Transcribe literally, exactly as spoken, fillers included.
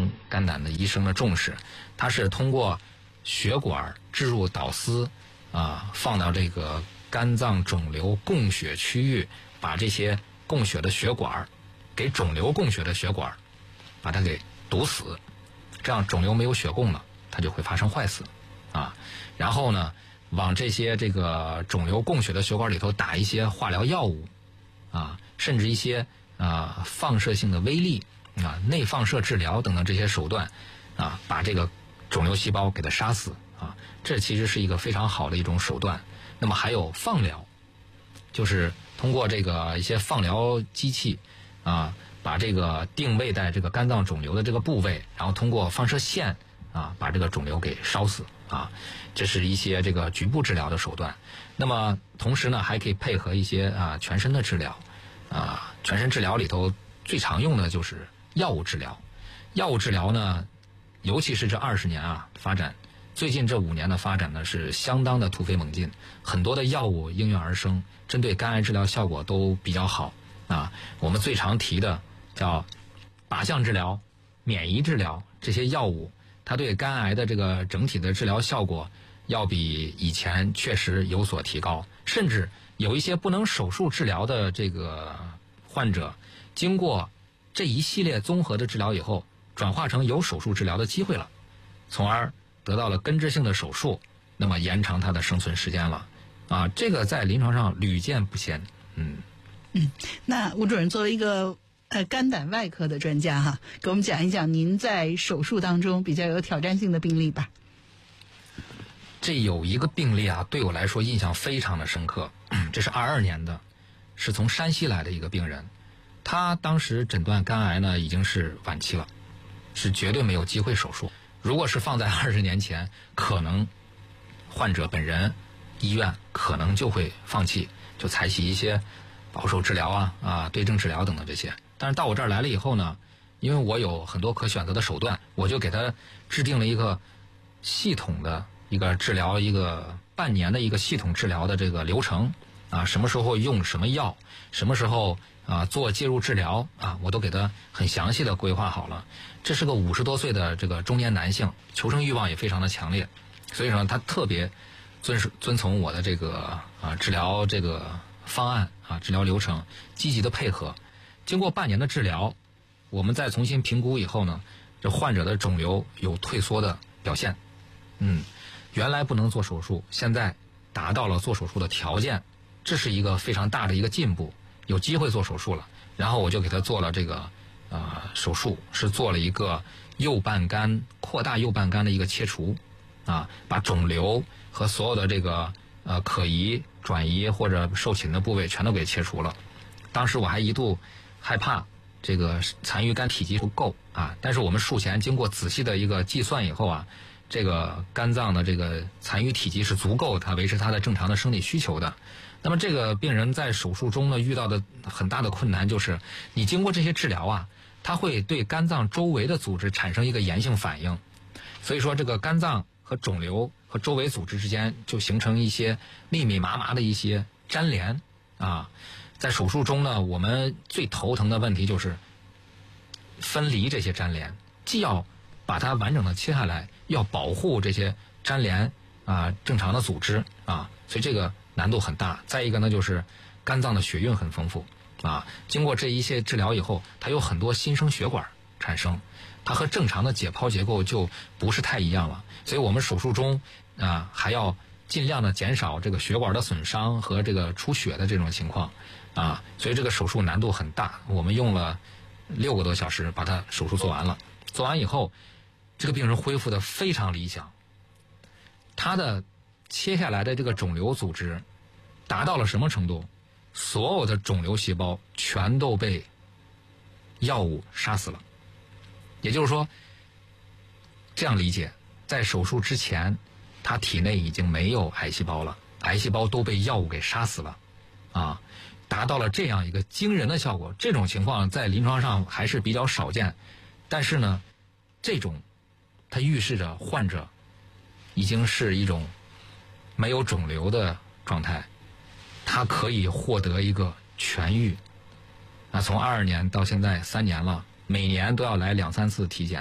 腔肝胆的医生的重视，它是通过血管置入导丝啊，放到这个肝脏肿瘤供血区域，把这些供血的血管给肿瘤供血的血管把它给堵死，这样肿瘤没有血供了，它就会发生坏死啊。然后呢，往这些这个肿瘤供血的血管里头打一些化疗药物啊，甚至一些啊放射性的微粒啊、内放射治疗等等这些手段啊，把这个肿瘤细胞给它杀死啊。这其实是一个非常好的一种手段。那么还有放疗，就是通过这个一些放疗机器啊，把这个定位在这个肝脏肿瘤的这个部位，然后通过放射线啊，把这个肿瘤给烧死啊。这是一些这个局部治疗的手段。那么同时呢，还可以配合一些啊全身的治疗啊。全身治疗里头最常用的就是药物治疗。药物治疗呢，尤其是这二十年啊发展，最近这五年的发展呢是相当的突飞猛进，很多的药物应运而生，针对肝癌治疗效果都比较好啊。我们最常提的叫靶向治疗、免疫治疗，这些药物它对肝癌的这个整体的治疗效果要比以前确实有所提高，甚至有一些不能手术治疗的这个患者，经过这一系列综合的治疗以后，转化成有手术治疗的机会了，从而得到了根治性的手术，那么延长它的生存时间了啊。这个在临床上屡见不鲜。嗯嗯，那吴主任作为一个呃肝胆外科的专家哈，给我们讲一讲您在手术当中比较有挑战性的病例吧。 这有一个病例啊，对我来说印象非常的深刻。这是二二年的，是从山西来的一个病人，他当时诊断肝癌呢已经是晚期了，是绝对没有机会手术。如果是放在二十年前，可能患者本人、医院可能就会放弃，就采取一些保守治疗啊、啊对症治疗等等这些。但是到我这儿来了以后呢，因为我有很多可选择的手段，我就给他制定了一个系统的一个治疗，一个半年的一个系统治疗的这个流程啊，什么时候用什么药，什么时候啊做介入治疗啊，我都给他很详细的规划好了。这是个五十多岁的这个中年男性，求生欲望也非常的强烈，所以说他特别遵守遵从我的这个啊治疗这个方案啊治疗流程，积极的配合。经过半年的治疗，我们再重新评估以后呢，这患者的肿瘤有退缩的表现。嗯，原来不能做手术，现在达到了做手术的条件，这是一个非常大的一个进步，有机会做手术了。然后我就给他做了这个呃手术，是做了一个右半肝扩大右半肝的一个切除啊，把肿瘤和所有的这个呃可移转移或者受侵的部位全都给切除了。当时我还一度害怕这个残余肝体积不够啊，但是我们术前经过仔细的一个计算以后啊，这个肝脏的这个残余体积是足够它维持它的正常的生理需求的。那么这个病人在手术中呢遇到的很大的困难就是，你经过这些治疗啊，它会对肝脏周围的组织产生一个炎性反应，所以说这个肝脏和肿瘤和周围组织之间就形成一些密密麻麻的一些粘连啊。在手术中呢，我们最头疼的问题就是分离这些粘连，既要把它完整的切下来，要保护这些粘连啊正常的组织啊，所以这个难度很大。再一个呢，就是肝脏的血运很丰富啊，经过这一些治疗以后，它有很多新生血管产生，它和正常的解剖结构就不是太一样了。所以我们手术中啊还要尽量的减少这个血管的损伤和这个出血的这种情况啊，所以这个手术难度很大。我们用了六个多小时把它手术做完了。做完以后，这个病人恢复的非常理想，他的切下来的这个肿瘤组织达到了什么程度？所有的肿瘤细胞全都被药物杀死了。也就是说，这样理解，在手术之前他体内已经没有癌细胞了，癌细胞都被药物给杀死了啊，达到了这样一个惊人的效果。这种情况在临床上还是比较少见，但是呢，这种它预示着患者已经是一种没有肿瘤的状态，他可以获得一个痊愈。那从二二年到现在三年了，每年都要来两三次体检。